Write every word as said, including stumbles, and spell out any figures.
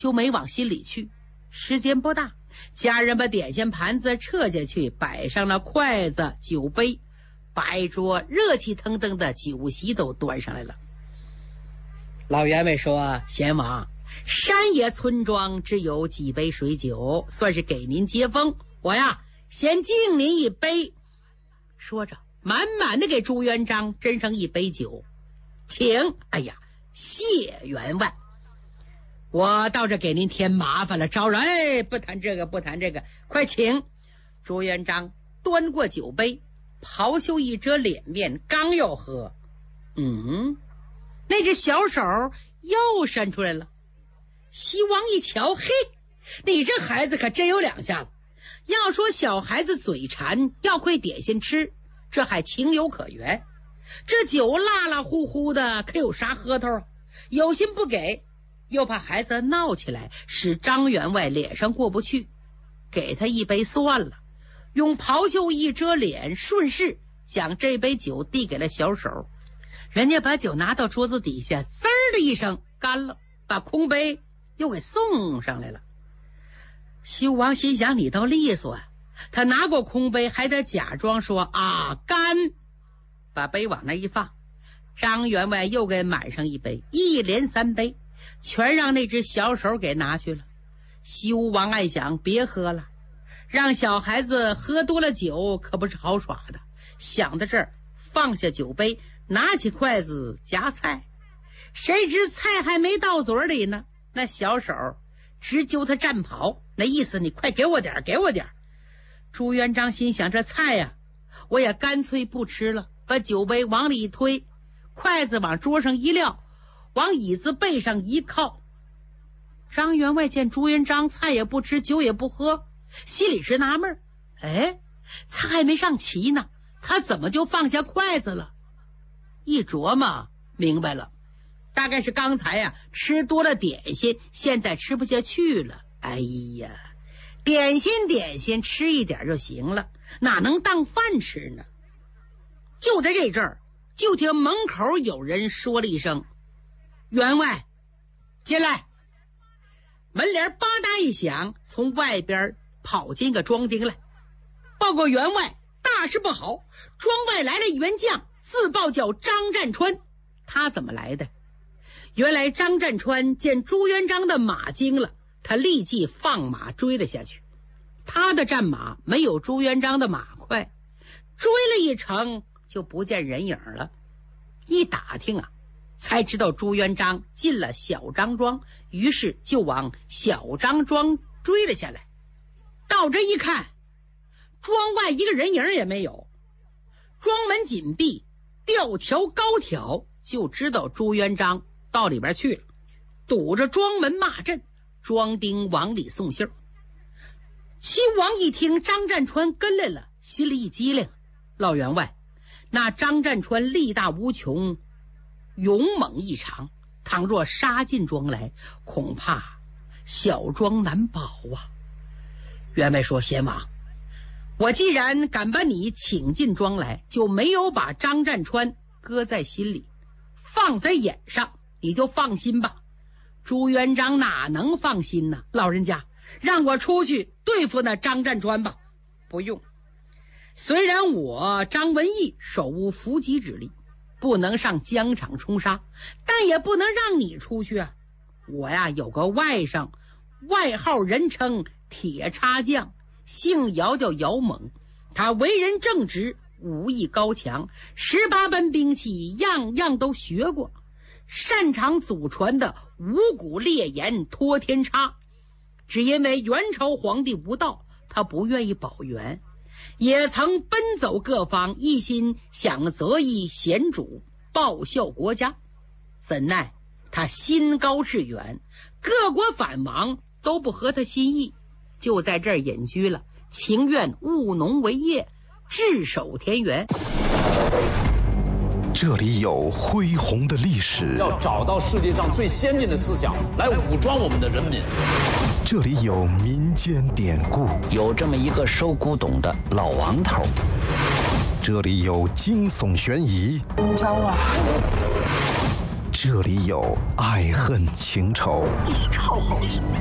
就没往心里去。时间不大，家人把点心盘子撤下去，摆上了筷子酒杯，白桌热气腾腾的酒席都端上来了。老员外说，贤王，山野村庄只有几杯水酒，算是给您接风，我呀先敬您一杯。说着满满的给朱元璋斟上一杯酒，请。哎呀，谢员外，我到这给您添麻烦了。招人，哎，不谈这个不谈这个，快请。朱元璋端过酒杯，袍袖一遮脸面，刚要喝，嗯，那只小手又伸出来了。西王一瞧，嘿，你这孩子可真有两下子。要说小孩子嘴馋，要会点心吃，这还情有可原。这酒辣辣乎乎的，可有啥喝头啊？有心不给，又怕孩子闹起来，使张员外脸上过不去，给他一杯算了。用袍袖一遮脸，顺势将这杯酒递给了小手。人家把酒拿到桌子底下，滋儿的一声干了，把空杯又给送上来了。西武王心想，你倒利索啊，他拿过空杯还得假装说啊干，把杯往那一放。张员外又给满上一杯，一连三杯全让那只小手给拿去了。西武王爱想，别喝了，让小孩子喝多了酒可不是好耍的。想到这儿，放下酒杯，拿起筷子夹菜，谁知菜还没到嘴里呢，那小手直揪他战袍，那意思你快给我点给我点。朱元璋心想，这菜呀、啊、我也干脆不吃了，把酒杯往里一推，筷子往桌上一撂，往椅子背上一靠。张员外见朱元璋菜也不吃酒也不喝，心里直纳闷，哎，菜还没上齐呢，他怎么就放下筷子了？一琢磨明白了，大概是刚才呀、啊、吃多了点心，现在吃不下去了。哎呀，点心点心吃一点就行了，哪能当饭吃呢？就在这阵儿，就听门口有人说了一声，员外进来。门帘吧嗒一响，从外边跑进个庄丁来，报告员外，大事不好，庄外来了一员将，自报叫张占川。他怎么来的？原来张占川见朱元璋的马惊了，他立即放马追了下去。他的战马没有朱元璋的马快，追了一程就不见人影了。一打听啊，才知道朱元璋进了小张庄，于是就往小张庄追了下来。到这一看，庄外一个人影也没有，庄门紧闭，吊桥高挑，就知道朱元璋到里边去了，堵着庄门骂阵，庄丁往里送信儿。西王一听张占川跟来了，心里一激灵，老员外，那张占川力大无穷，勇猛异常，倘若杀进庄来，恐怕小庄难保啊。员外说，贤王，我既然敢把你请进庄来，就没有把张占川搁在心里，放在眼上，你就放心吧。朱元璋哪能放心呢？老人家，让我出去对付那张占川吧。不用，虽然我张文义手无伏击之力，不能上疆场冲杀，但也不能让你出去啊。我呀有个外甥，外号人称铁叉将，姓姚叫姚猛，他为人正直，武艺高强，十八般兵器样样都学过，擅长祖传的五谷烈焰托天叉。只因为元朝皇帝无道，他不愿意保元，也曾奔走各方，一心想择一贤主，报效国家。怎奈他心高志远，各国反王都不合他心意，就在这儿隐居了，情愿务农为业，治守田园。 这里有恢宏的历史， 要找到世界上最先进的思想来武装我们的人民。 这里有民间典故， 有这么一个收古董的老王头。 这里有惊悚悬疑， 你找我？ 这里有爱恨情仇， 臭猴子。